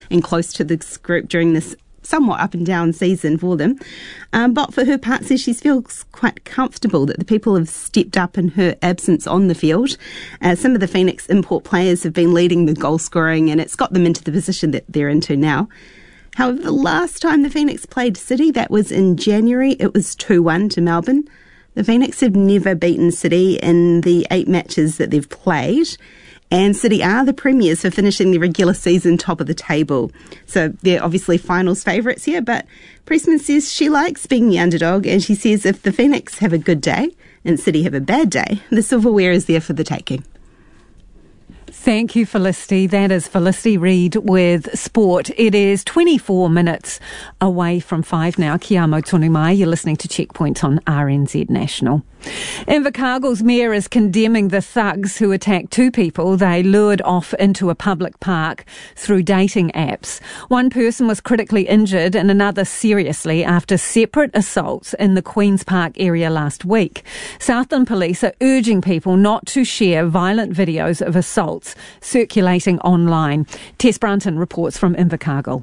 and close to this group during this somewhat up and down season for them. But for her part, says she feels quite comfortable that the people have stepped up in her absence on the field. Some of the Phoenix import players have been leading the goal scoring, and it's got them into the position that they're into now. However, the last time the Phoenix played City, that was in January, it was 2-1 to Melbourne. The Phoenix have never beaten City in the 8 matches that they've played, and City are the premiers for finishing the regular season top of the table. So they're obviously finals favourites here, but Priestman says she likes being the underdog, and she says if the Phoenix have a good day and City have a bad day, the silverware is there for the taking. Thank you, Felicity. That is Felicity Reid with Sport. It is 24 minutes away from 5 now. Kia amo tonu mai. You're listening to Checkpoint on RNZ National. Invercargill's mayor is condemning the thugs who attacked 2 people they lured off into a public park through dating apps. One person was critically injured and another seriously after separate assaults in the Queen's Park area last week. Southland Police are urging people not to share violent videos of assaults circulating online. Tess Brunton reports from Invercargill.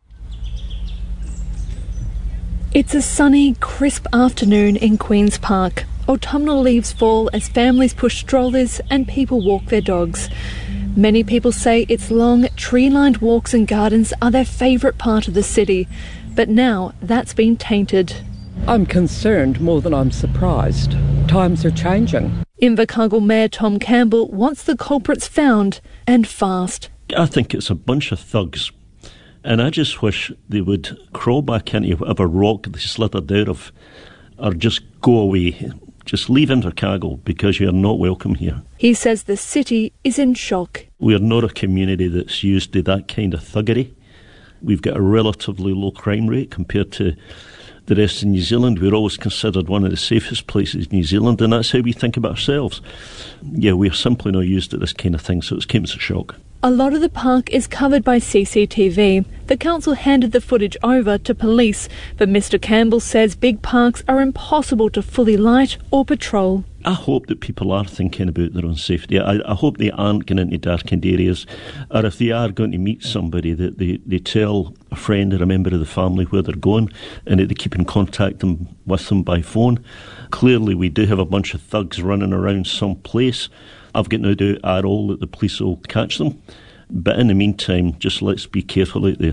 It's a sunny, crisp afternoon in Queen's Park. Autumnal leaves fall as families push strollers and people walk their dogs. Many people say its long, tree-lined walks and gardens are their favourite part of the city, but now that's been tainted. I'm concerned more than I'm surprised. Times are changing. Invercargill Mayor Tom Campbell wants the culprits found, and fast. I think it's a bunch of thugs, and I just wish they would crawl back into whatever rock they slithered out of, or just go away. Just leave Invercargill, because you are not welcome here. He says the city is in shock. We are not a community that's used to that kind of thuggery. We've got a relatively low crime rate compared to the rest of New Zealand. We're always considered one of the safest places in New Zealand, and that's how we think about ourselves. Yeah, we're simply not used to this kind of thing, so it came as a shock. A lot of the park is covered by CCTV. The council handed the footage over to police, but Mr Campbell says big parks are impossible to fully light or patrol. I hope that people are thinking about their own safety. I hope they aren't going into darkened areas, or if they are going to meet somebody, that they tell a friend or a member of the family where they're going, and that they keep in contact with them by phone. Clearly we do have a bunch of thugs running around some place. I've got no doubt at all that the police will catch them, but in the meantime, just let's be careful out there.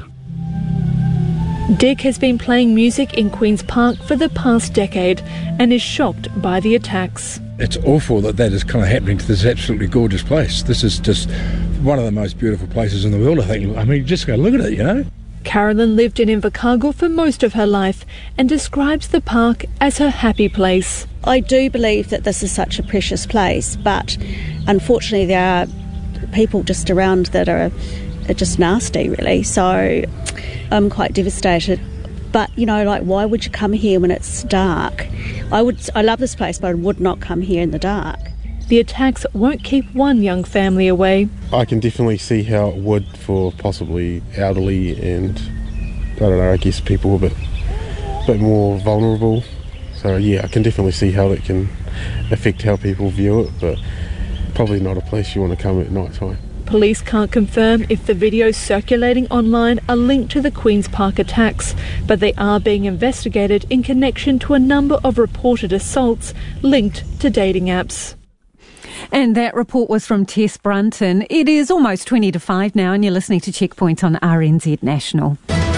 Dick has been playing music in Queen's Park for the past decade and is shocked by the attacks. It's awful that is kind of happening to this absolutely gorgeous place. This is just one of the most beautiful places in the world, I think. I mean, just go look at it, you know. Carolyn lived in Invercargill for most of her life and describes the park as her happy place. I do believe that this is such a precious place, but unfortunately there are people just around that are just nasty, really. So I'm quite devastated. But, you know, like, why would you come here when it's dark? I love this place, but I would not come here in the dark. The attacks won't keep one young family away. I can definitely see how it would for possibly elderly and, I don't know, I guess people a bit more vulnerable. So, yeah, I can definitely see how it can affect how people view it, but probably not a place you want to come at night time. Police can't confirm if the videos circulating online are linked to the Queen's Park attacks, but they are being investigated in connection to a number of reported assaults linked to dating apps. And that report was from Tess Brunton. It is almost 20 to 5 now, and you're listening to Checkpoint on RNZ National.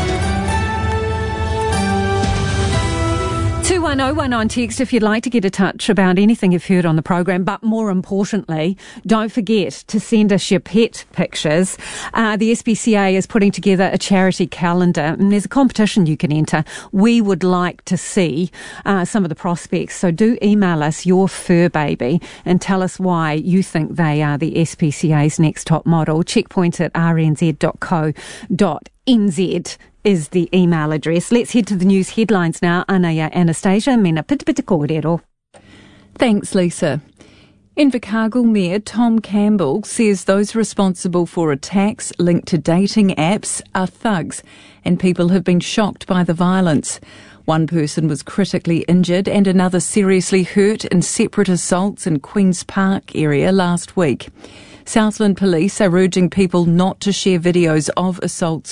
21019 on text if you'd like to get in touch about anything you've heard on the program, but more importantly, don't forget to send us your pet pictures. The SPCA is putting together a charity calendar, and there's a competition you can enter. We would like to see some of the prospects, so do email us your fur baby and tell us why you think they are the SPCA's next top model. checkpoint@rnz.co.nz is the email address. Let's head to the news headlines now. Anaya Anastasia, mena pitipiti kōrero. Thanks, Lisa. Invercargill Mayor Tom Campbell says those responsible for attacks linked to dating apps are thugs, and people have been shocked by the violence. One person was critically injured and another seriously hurt in separate assaults in Queen's Park area last week. Southland Police are urging people not to share videos of assaults